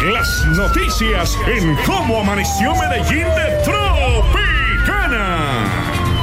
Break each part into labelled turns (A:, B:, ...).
A: Las noticias en Cómo Amaneció Medellín de Tropicana.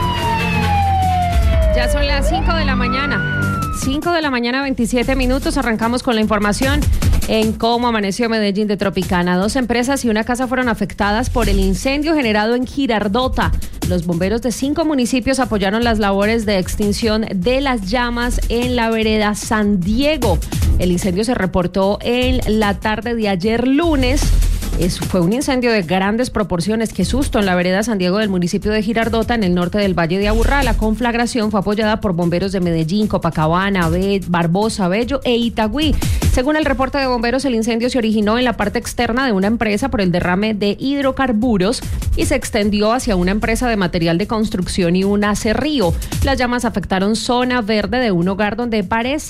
B: Ya son las 5 de la mañana. 5 de la mañana, 27 minutos. Arrancamos con la información en Cómo Amaneció Medellín de Tropicana. 2 empresas y una casa fueron afectadas por el incendio generado en Girardota. Los bomberos de 5 municipios apoyaron las labores de extinción de las llamas en la vereda San Diego. El incendio se reportó en la tarde de ayer lunes. Fue un incendio de grandes proporciones. Qué susto, en la vereda San Diego del municipio de Girardota, en el norte del Valle de Aburrá. La conflagración fue apoyada por bomberos de Medellín, Copacabana, Barbosa, Bello e Itagüí. Según el reporte de bomberos, el incendio se originó en la parte externa de una empresa por el derrame de hidrocarburos y se extendió hacia una empresa de material de construcción y un aserrío. Las llamas afectaron zona verde de un hogar donde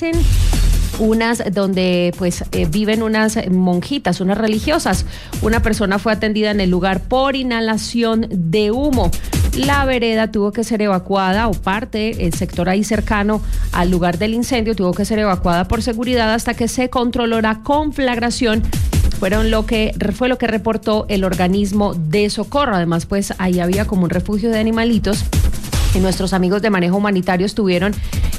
B: viven unas monjitas, unas religiosas. Una persona fue atendida en el lugar por inhalación de humo. La vereda tuvo que ser evacuada, o parte, el sector ahí cercano al lugar del incendio, tuvo que ser evacuada por seguridad hasta que se controló la conflagración. Fue lo que reportó el organismo de socorro. Además, pues ahí había como un refugio de animalitos. Y nuestros amigos de manejo humanitario estuvieron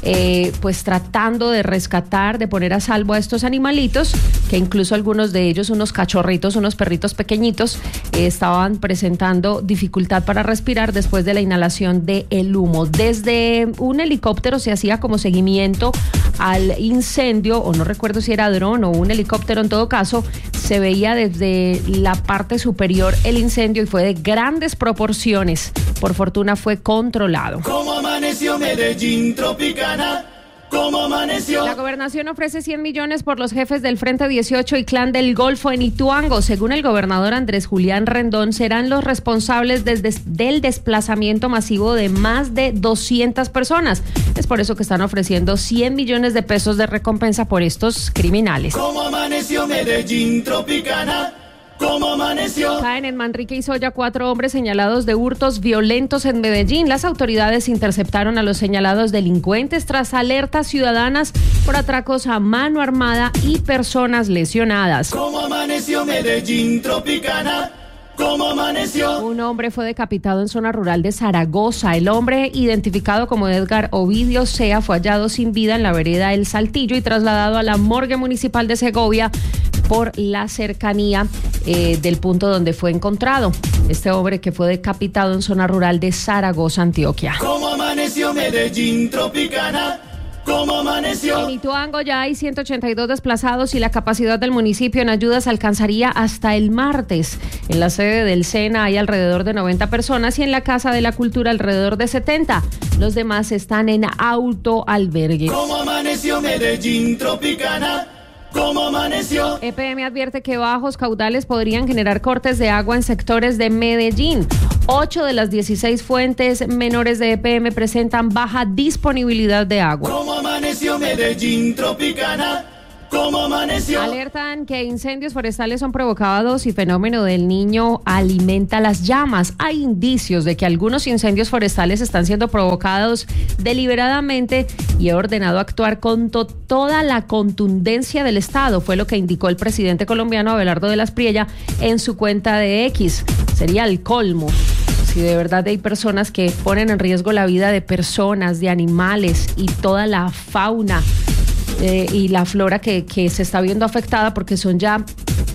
B: tratando de rescatar, de poner a salvo a estos animalitos, que incluso algunos de ellos, unos cachorritos, unos perritos pequeñitos, estaban presentando dificultad para respirar después de la inhalación del humo. Desde un helicóptero se hacía como seguimiento al incendio, o no recuerdo si era dron o un helicóptero, en todo caso, se veía desde la parte superior el incendio y fue de grandes proporciones. Por fortuna fue controlado.
C: ¿Cómo amaneció Medellín Tropicana? ¿Cómo amaneció?
B: La gobernación ofrece 100 millones por los jefes del Frente 18 y Clan del Golfo en Ituango. Según el gobernador Andrés Julián Rendón, serán los responsables del desplazamiento masivo de más de 200 personas. Es por eso que están ofreciendo 100 millones de pesos de recompensa por estos criminales.
C: ¿Cómo amaneció Medellín Tropicana? ¿Cómo amaneció?
B: Caen en Manrique y Soya 4 hombres señalados de hurtos violentos en Medellín. Las autoridades interceptaron a los señalados delincuentes tras alertas ciudadanas por atracos a mano armada y personas lesionadas.
C: ¿Cómo amaneció Medellín Tropicana? ¿Cómo amaneció?
B: Un hombre fue decapitado en zona rural de Zaragoza. El hombre, identificado como Edgar Ovidio Sea, fue hallado sin vida en la vereda El Saltillo y trasladado a la morgue municipal de Segovia por la cercanía del punto donde fue encontrado. Este hombre que fue decapitado en zona rural de Zaragoza, Antioquia.
C: ¿Cómo amaneció Medellín Tropicana? ¿Cómo amaneció?
B: En Ituango ya hay 182 desplazados y la capacidad del municipio en ayudas alcanzaría hasta el martes. En la sede del SENA hay alrededor de 90 personas y en la Casa de la Cultura alrededor de 70. Los demás están en autoalbergue.
C: ¿Cómo amaneció Medellín Tropicana? ¿Cómo amaneció?
B: EPM advierte que bajos caudales podrían generar cortes de agua en sectores de Medellín. 8 de las 16 fuentes menores de EPM presentan baja disponibilidad de agua.
C: ¿Cómo amaneció Medellín Tropicana? ¿Cómo amaneció?
B: Alertan que incendios forestales son provocados y fenómeno del Niño alimenta las llamas. Hay indicios de que algunos incendios forestales están siendo provocados deliberadamente y he ordenado actuar con toda la contundencia del Estado, fue lo que indicó el presidente colombiano Abelardo de la Espriella en su cuenta de X. Sería el colmo si de verdad hay personas que ponen en riesgo la vida de personas, de animales y toda la fauna y la flora que se está viendo afectada, porque son ya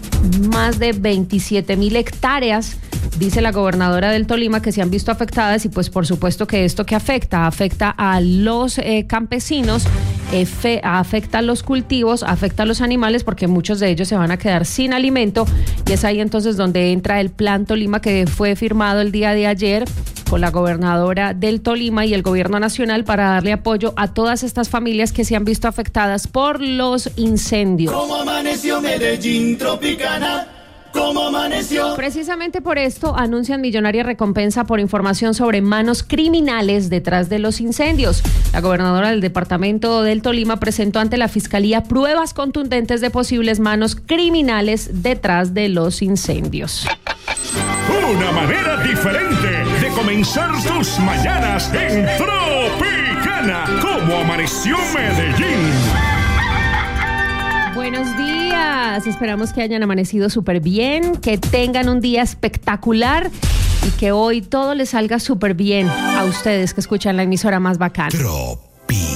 B: más de 27,000 hectáreas, dice la gobernadora del Tolima, que se han visto afectadas. Y pues por supuesto que esto que afecta a los campesinos, afecta a los cultivos, afecta a los animales, porque muchos de ellos se van a quedar sin alimento. Y es ahí entonces donde entra el Plan Tolima, que fue firmado el día de ayer con la gobernadora del Tolima y el gobierno nacional, para darle apoyo a todas estas familias que se han visto afectadas por los incendios.
C: ¿Cómo amaneció Medellín Tropicana? ¿Cómo amaneció?
B: Precisamente por esto anuncian millonaria recompensa por información sobre manos criminales detrás de los incendios. La gobernadora del departamento del Tolima presentó ante la Fiscalía pruebas contundentes de posibles manos criminales detrás de los incendios.
A: Una manera diferente de comenzar tus mañanas en Tropicana. ¿Cómo amaneció Medellín?
B: Buenos días, esperamos que hayan amanecido súper bien, que tengan un día espectacular y que hoy todo les salga súper bien a ustedes que escuchan la emisora más bacana.
D: Tropical.